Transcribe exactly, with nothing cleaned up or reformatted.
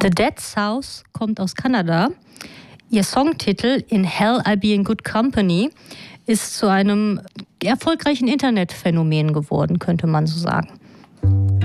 The Dead South kommt aus Kanada. Ihr Songtitel In Hell I Be in Good Company ist zu einem erfolgreichen Internetphänomen geworden, könnte man so sagen.